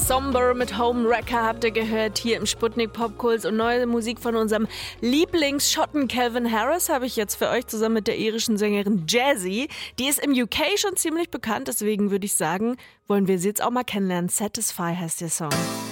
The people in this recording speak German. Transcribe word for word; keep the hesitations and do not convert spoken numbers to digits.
Somber mit Home Wrecker habt ihr gehört hier im Sputnik Popkult und neue Musik von unserem Lieblingsschotten Calvin Harris habe ich jetzt für euch zusammen mit der irischen Sängerin Jazzy. Die ist im U K schon ziemlich bekannt, deswegen würde ich sagen, wollen wir sie jetzt auch mal kennenlernen. Satisfy heißt der Song.